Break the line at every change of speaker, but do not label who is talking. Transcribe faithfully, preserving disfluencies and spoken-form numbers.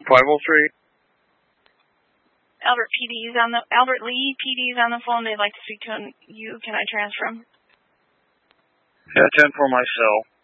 five oh three.
Albert P D is on the Albert Lee P D is on the phone. They'd like to speak to you. Can I transfer him?
Yeah, ten for my cell.